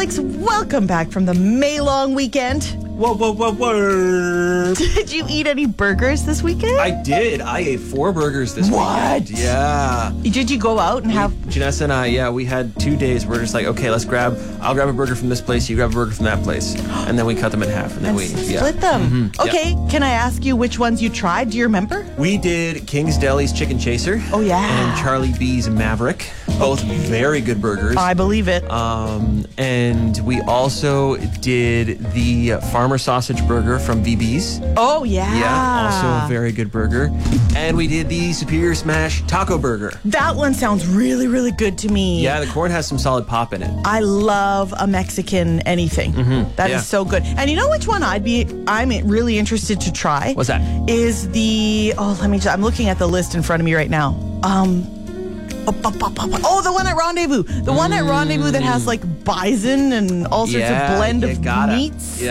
Alex, welcome back from the May long weekend. Whoa. Did you eat any burgers this weekend? I did. I ate 4 burgers this weekend. Yeah. Did you go out and have... Janessa and I, we had 2 days. We're just like, okay, I'll grab a burger from this place, you grab a burger from that place. And then we cut them in half. And then we split them. Mm-hmm. Okay, can I ask you which ones you tried? Do you remember? We did King's Deli's Chicken Chaser. Oh, yeah. And Charlie B's Maverick. Both very good burgers. I believe it. And we also did the Farmer Sausage Burger from VB's. Oh, yeah. Yeah, also a very good burger. And we did the Superior Smash Taco Burger. That one sounds really, really good to me. Yeah, the corn has some solid pop in it. I love a Mexican anything. That is so good. And you know which one I'm really interested to try? What's that? Is I'm looking at the list in front of me right now. The one at Rendezvous. The one at Rendezvous that has like bison and all sorts of blend of meats.